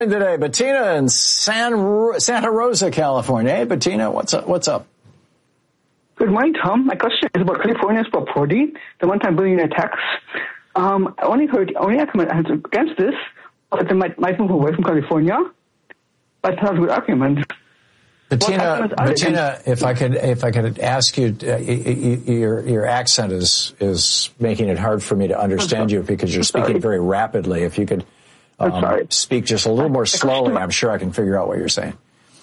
Today, Bettina in Santa Rosa, California. Hey, Bettina, what's up? Good morning, Tom. My question is about California's property, the one-time billionaire tax. I only argument against this that they might move away from California. But that's a good argument. Bettina, if I could ask you, your accent is making it hard for me to understand you because you're speaking very rapidly. If you could speak just a little more slowly, I'm sure I can figure out what you're saying.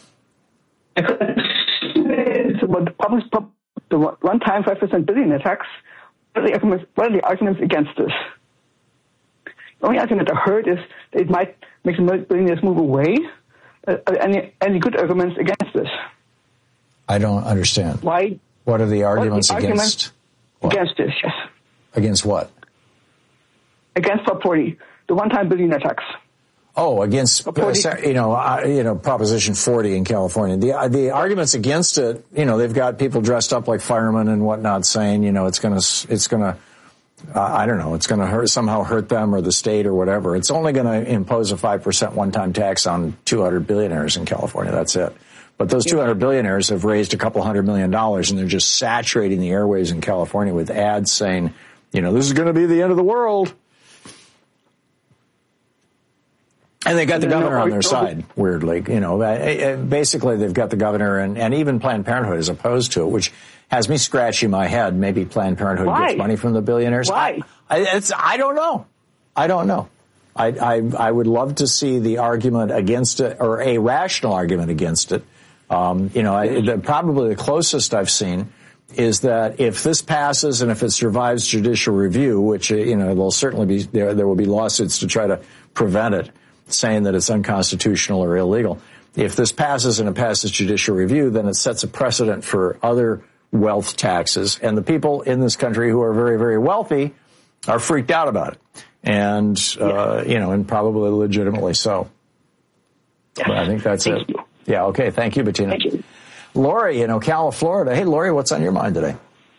It's about the one-time 5% billionaire tax. What are the arguments against this? The only argument I heard is that it might make some billionaires move away. Any good arguments against this? I don't understand. Why? What are the arguments against? Against this, yes. Against what? Against Prop 40, the one-time billionaire tax. Oh, against Proposition 40 in California. The arguments against it, they've got people dressed up like firemen and whatnot saying, it's gonna somehow hurt them or the state or whatever. It's only going to impose a 5% one-time tax on 200 billionaires in California. That's it. But those 200 billionaires have raised $200 million, and they're just saturating the airways in California with ads saying, this is going to be the end of the world. And they got the governor on their side, weirdly. Basically they've got the governor and even Planned Parenthood is opposed to it, which has me scratching my head. Maybe Planned Parenthood gets money from the billionaires. Why? I don't know. I would love to see the argument against it, or a rational argument against it. Probably the closest I've seen is that if this passes and if it survives judicial review, which there'll certainly be there will be lawsuits to try to prevent it, saying that it's unconstitutional or illegal. If this passes and it passes judicial review, then it sets a precedent for other wealth taxes, and the people in this country who are very, very wealthy are freaked out about it, and and probably legitimately so. But I think that's it. Yeah. Okay. Thank you, Bettina. Thank you. Lori in Ocala, Florida. Hey, Lori, what's on your mind today?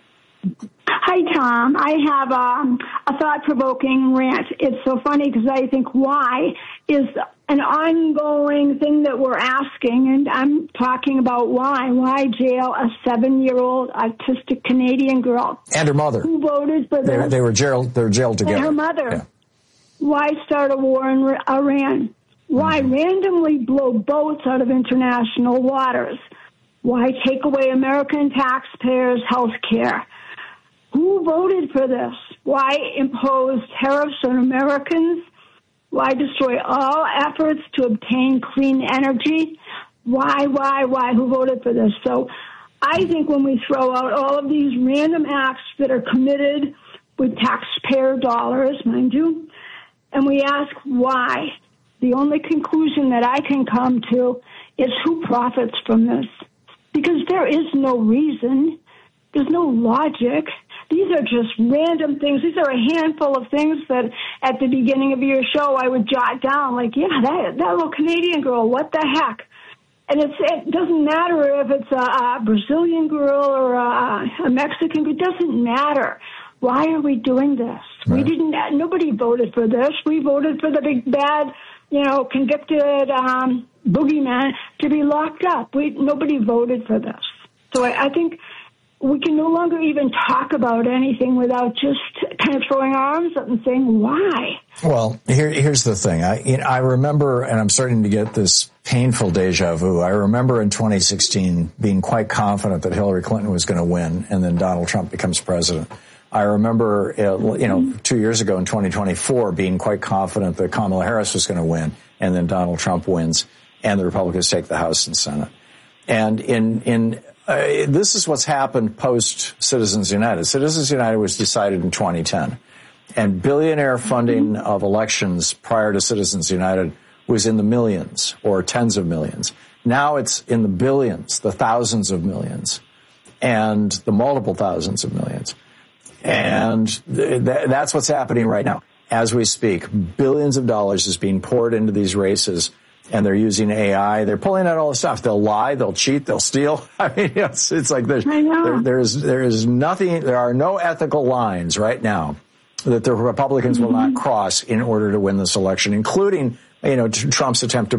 Hi, Tom. I have a thought-provoking rant. It's so funny because I think why is an ongoing thing that we're asking, and I'm talking about why. Why jail a 7-year-old autistic Canadian girl? And her mother. Who voted for this? They were jailed together. And her mother. Yeah. Why start a war in Iran? Why randomly blow boats out of international waters? Why take away American taxpayers' health care? Who voted for this? Why impose tariffs on Americans? Why destroy all efforts to obtain clean energy? Why? Who voted for this? So I think when we throw out all of these random acts that are committed with taxpayer dollars, mind you, and we ask why, the only conclusion that I can come to is who profits from this. Because there is no reason. There's no logic. These are just random things. These are a handful of things that at the beginning of your show I would jot down, like, that little Canadian girl, what the heck? And it doesn't matter if it's a Brazilian girl or a Mexican girl. It doesn't matter. Why are we doing this? Right. Nobody voted for this. We voted for the big bad, convicted boogeyman to be locked up. Nobody voted for this. So I think we can no longer even talk about anything without just kind of throwing our arms up and saying, why? Well, here's the thing. I remember, and I'm starting to get this painful deja vu. I remember in 2016 being quite confident that Hillary Clinton was going to win, and then Donald Trump becomes president. I remember, 2 years ago in 2024 being quite confident that Kamala Harris was going to win, and then Donald Trump wins, and the Republicans take the House and Senate. And this is what's happened post Citizens United. Citizens United was decided in 2010, and billionaire funding of elections prior to Citizens United was in the millions or tens of millions. Now it's in the billions, the thousands of millions, and the multiple thousands of millions. And that's what's happening right now. As we speak, billions of dollars is being poured into these races, and they're using AI. They're pulling out all the stuff. They'll lie, they'll cheat, they'll steal. I mean, it's like there is nothing, there are no ethical lines right now that the Republicans will not cross in order to win this election, including Trump's attempt to